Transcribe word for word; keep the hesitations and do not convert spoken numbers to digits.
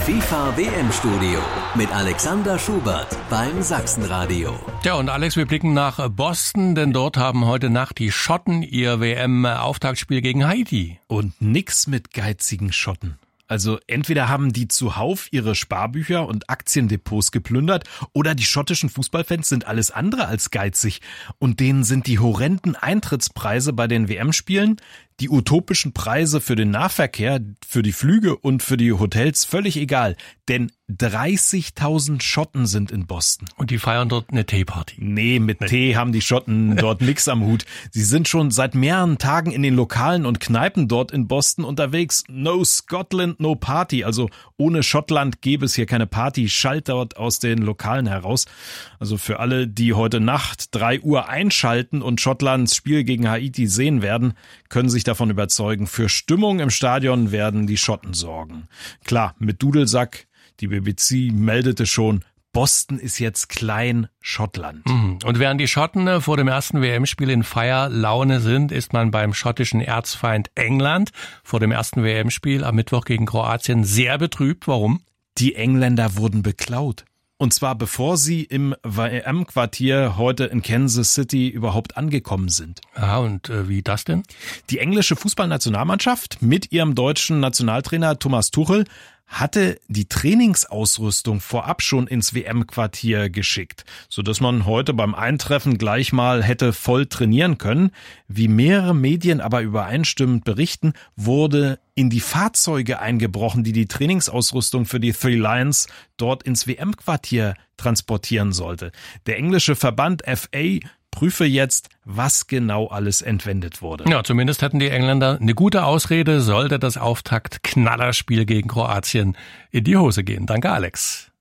FIFA W M-Studio mit Alexander Schubert beim Sachsenradio. Ja, und Alex, wir blicken nach Boston, denn dort haben heute Nacht die Schotten ihr W M-Auftaktspiel gegen Haiti. Und nix mit geizigen Schotten. Also entweder haben die zuhauf ihre Sparbücher und Aktiendepots geplündert oder die schottischen Fußballfans sind alles andere als geizig und denen sind die horrenden Eintrittspreise bei den W M-Spielen, die utopischen Preise für den Nahverkehr, für die Flüge und für die Hotels völlig egal, denn dreißigtausend Schotten sind in Boston. Und die feiern dort eine Teeparty. Nee, mit nee. Tee haben die Schotten dort nix am Hut. Sie sind schon seit mehreren Tagen in den Lokalen und Kneipen dort in Boston unterwegs. No Scotland, no Party. Also ohne Schottland gäbe es hier keine Party. Schallt dort aus den Lokalen heraus. Also für alle, die heute Nacht drei Uhr einschalten und Schottlands Spiel gegen Haiti sehen werden, können sich davon überzeugen, für Stimmung im Stadion werden die Schotten sorgen. Klar, mit Dudelsack, die B B C meldete schon, Boston ist jetzt klein Schottland. Und während die Schotten vor dem ersten W M-Spiel in Feierlaune sind, ist man beim schottischen Erzfeind England vor dem ersten W M-Spiel am Mittwoch gegen Kroatien sehr betrübt. Warum? Die Engländer wurden beklaut. Und zwar bevor sie im W M-Quartier heute in Kansas City überhaupt angekommen sind. Ja, und äh, wie das denn? Die englische Fußballnationalmannschaft mit ihrem deutschen Nationaltrainer Thomas Tuchel hatte die Trainingsausrüstung vorab schon ins W M-Quartier geschickt, sodass man heute beim Eintreffen gleich mal hätte voll trainieren können. Wie mehrere Medien aber übereinstimmend berichten, wurde in die Fahrzeuge eingebrochen, die die Trainingsausrüstung für die Three Lions dort ins W M-Quartier transportieren sollte. Der englische Verband F A prüfe jetzt, was genau alles entwendet wurde. Ja, zumindest hätten die Engländer eine gute Ausrede, sollte das Auftakt-Knallerspiel gegen Kroatien in die Hose gehen. Danke, Alex.